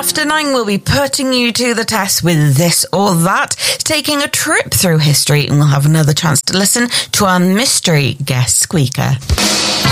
after 9, we'll be putting you to the test with this or that, taking a trip through history, and we'll have another chance to listen to our mystery guest squeaker.